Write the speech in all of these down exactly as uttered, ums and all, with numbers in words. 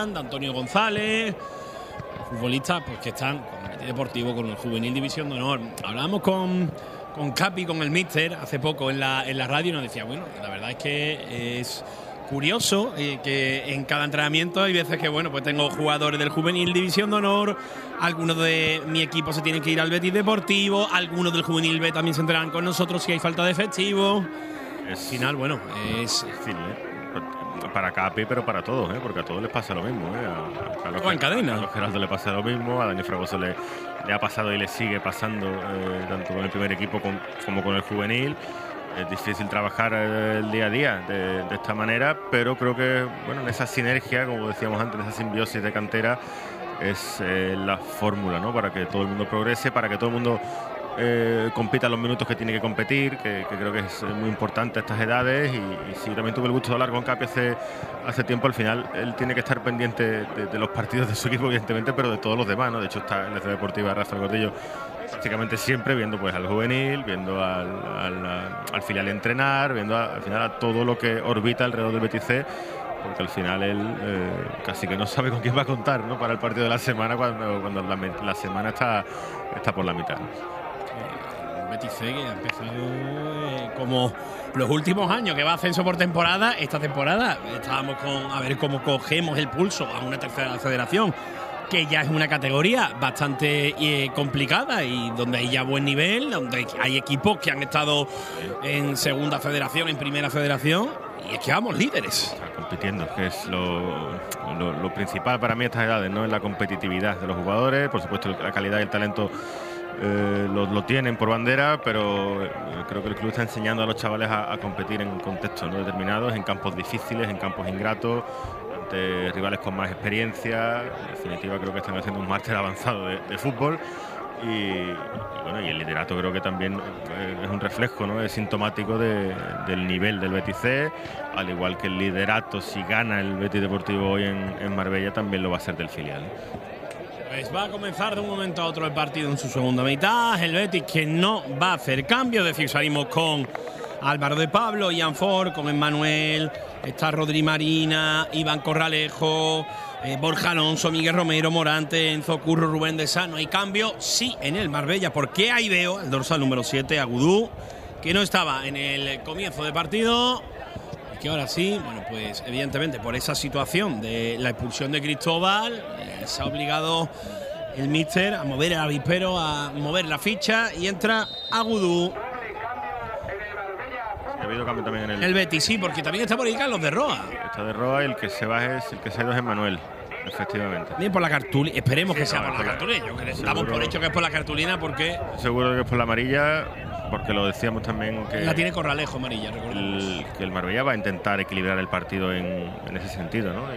Iván, de Antonio González, futbolistas pues, que están con el Betis Deportivo, con el Juvenil División de Honor. Hablábamos con, con Capi, con el míster, hace poco en la, en la radio, y nos decía, bueno, la verdad es que es curioso eh, que en cada entrenamiento hay veces que, bueno, pues tengo jugadores del Juvenil División de Honor, algunos de mi equipo se tienen que ir al Betis Deportivo, algunos del Juvenil B también se entrenan con nosotros si hay falta de efectivo. Al final, bueno, es difícil, ¿eh? Para Capi, pero para todos, ¿eh? Porque a todos les pasa lo mismo, ¿eh? A, a Carlos, en cadena. A Carlos Geraldo le pasa lo mismo, a Dani Fragoso le, le ha pasado y le sigue pasando, eh, tanto con el primer equipo con, como con el juvenil. Es difícil trabajar el día a día de, de esta manera, pero creo que, bueno, en esa sinergia, como decíamos antes, en esa simbiosis de cantera, es eh, la fórmula, ¿no? Para que todo el mundo progrese, para que todo el mundo eh, compita los minutos que tiene que competir, que, que creo que es muy importante a estas edades. Y, y sí, también tuve el gusto de hablar con Capi hace, hace tiempo. Al final, él tiene que estar pendiente de, de los partidos de su equipo, evidentemente, pero de todos los demás, ¿no? De hecho, está en la Ciudad Deportiva Rafael Gordillo prácticamente siempre viendo pues al juvenil, viendo al, al, al filial entrenar, viendo a, al final a todo lo que orbita alrededor del Betis C, porque al final él eh, casi que no sabe con quién va a contar, ¿no? Para el partido de la semana, cuando, cuando la, la semana está, está por la mitad. El Betis C que ha empezado eh, como los últimos años, que va a ascenso por temporada. Esta temporada estábamos con a ver cómo cogemos el pulso a una tercera federación, que ya es una categoría bastante eh, complicada y donde hay ya buen nivel, donde hay equipos que han estado en segunda federación, en primera federación, y es que vamos líderes. Está compitiendo, que es lo, lo, lo principal para mí a estas edades, ¿no? Es la competitividad de los jugadores. Por supuesto, la calidad y el talento eh, lo, lo tienen por bandera, pero eh, creo que el club está enseñando a los chavales a, a competir en contextos, ¿no? determinados, en campos difíciles, en campos ingratos, de rivales con más experiencia. En definitiva, creo que están haciendo un máster avanzado de, de fútbol y, y bueno, y el liderato creo que también eh, es un reflejo, ¿no? Es sintomático de, del nivel del Betis C, al igual que el liderato, si gana el Betis Deportivo hoy en, en Marbella, también lo va a ser del filial. Pues va a comenzar de un momento a otro el partido en su segunda mitad. El Betis que no va a hacer cambios, es decir, salimos con Álvaro de Pablo, Ian Ford, con Emmanuel, está Rodri Marina, Iván Corralejo, eh, Borja Alonso, Miguel Romero, Morante, Enzo Curro, Rubén de Sá. No hay cambio, sí, en el Marbella, porque ahí veo el dorsal número siete, Agudú, que no estaba en el comienzo de partido y que ahora sí, bueno, pues evidentemente por esa situación de la expulsión de Cristóbal, eh, se ha obligado el míster a mover el avispero, a mover la ficha, y entra Agudú. Ha habido cambio también en el, el Betis, sí, porque también está por ahí Carlos de Roa. Está de Roa y el que se va es el que se ha ido es Emmanuel, efectivamente. Bien por la cartulina, esperemos sí, que sea no, por la, la cartulina. Yo creo, damos por hecho que es por la cartulina porque. Seguro que es por la amarilla, porque lo decíamos también que. La tiene Corralejo amarilla, el, que el Marbella va a intentar equilibrar el partido en, en ese sentido, ¿no?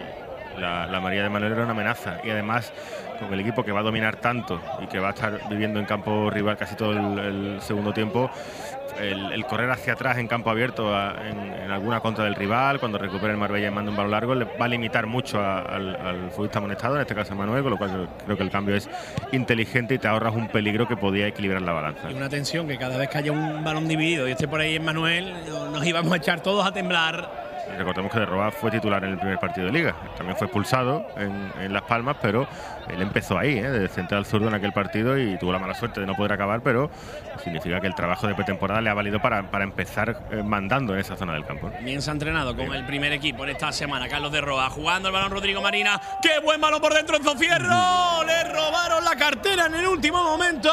Y la, la amarilla de Manuel era una amenaza. Y además, con el equipo que va a dominar tanto y que va a estar viviendo en campo rival casi todo el, el segundo tiempo, El, el correr hacia atrás en campo abierto a, en, en alguna contra del rival, cuando recupere el Marbella y manda un balón largo, le va a limitar mucho a, al, al futbolista amonestado, en este caso a Manuel, con lo cual creo que el cambio es inteligente y te ahorras un peligro que podía equilibrar la balanza. Y una tensión que cada vez que haya un balón dividido y esté por ahí en Manuel, nos íbamos a echar todos a temblar. Y recordemos que De Roa fue titular en el primer partido de Liga, también fue expulsado en, en Las Palmas, pero él empezó ahí, ¿eh? de central zurdo en aquel partido, y tuvo la mala suerte de no poder acabar, pero significa que el trabajo de pretemporada le ha valido para, para empezar eh, mandando en esa zona del campo. Bien se ha entrenado con el primer equipo en esta semana. Carlos de Roa jugando el balón, Rodrigo Marina, ¡qué buen balón por dentro, Enzo Fierro! Le robaron la cartera en el último momento.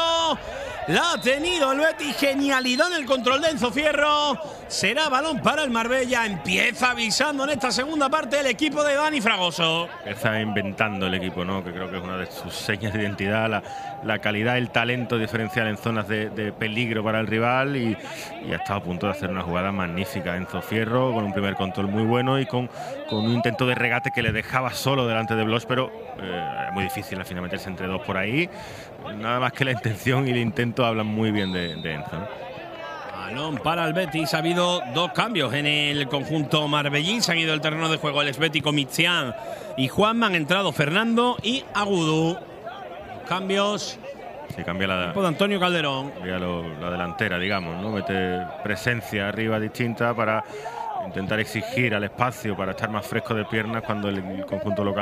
La ha tenido el Betis, genialidad en el control de Enzo Fierro. Será balón para el Marbella. Empieza avisando en esta segunda parte el equipo de Dani Fragoso. Está inventando el equipo, ¿no? Que creo que es una de sus señas de identidad, la, la calidad, el talento diferencial en zonas de, de peligro para el rival, y, y ha estado a punto de hacer una jugada magnífica Enzo Fierro, con un primer control muy bueno y con, con un intento de regate que le dejaba solo delante de Bloch, pero eh, muy difícil al final meterse entre dos por ahí. Nada más que la intención y el intento hablan muy bien de, de Enzo, ¿no? Balón para el Betis. Ha habido dos cambios en el conjunto marbellín. Se han ido del terreno de juego el esbético Mitzian y Juanma. Han entrado Fernando y Agudú. Cambios. Sí, cambia la, de Antonio Calderón. Cambia lo, la delantera, digamos, ¿no? Mete presencia arriba distinta para intentar exigir al espacio, para estar más fresco de piernas cuando el conjunto local